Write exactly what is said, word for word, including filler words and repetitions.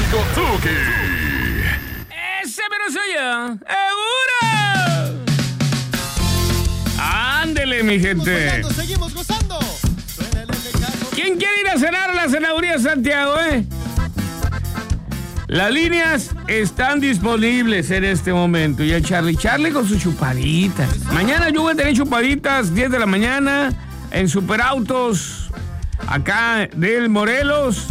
Francisco Tuki. ¡Ese pero soy yo! ¡Seguro! ¡Ándele, mi gente! Seguimos gozando. ¿Quién quiere ir a cenar a la cenaduría de Santiago, eh? Las líneas están disponibles en este momento. Y el Charlie Charlie con sus chupaditas. Mañana yo voy a tener chupaditas, diez de la mañana, en Superautos, acá del Morelos.